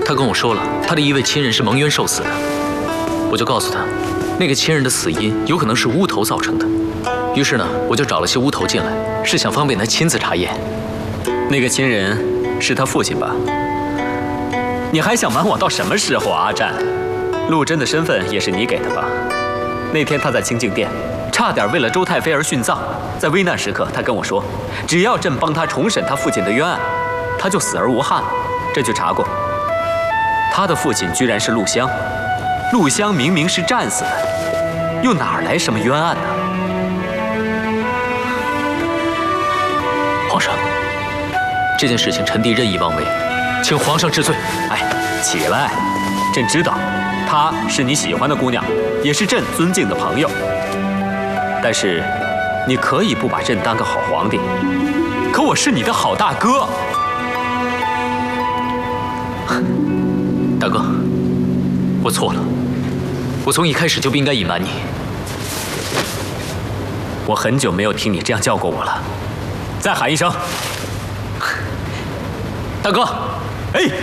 他跟我说了，他的一位亲人是蒙冤受死的。我就告诉他，那个亲人的死因有可能是巫头造成的。于是呢，我就找了些巫头进来，是想方便他亲自查验。 那个亲人是他父亲吧？你还想瞒我到什么时候啊，阿战？陆贞的身份也是你给的吧？那天他在清净殿，差点为了周太妃而殉葬。在危难时刻，他跟我说，只要朕帮他重审他父亲的冤案，他就死而无憾了。朕去查过，他的父亲居然是陆湘。陆湘明明是战死的，又哪来什么冤案呢？ 皇上，这件事情臣弟任意妄为，请皇上治罪。 哎，起来！朕知道，她是你喜欢的姑娘，也是朕尊敬的朋友。但是，你可以不把朕当个好皇帝，可我是你的好大哥。 大哥，我错了，我从一开始就不应该隐瞒你。 我很久没有听你这样叫过我了，再喊一声， 大哥。 哎。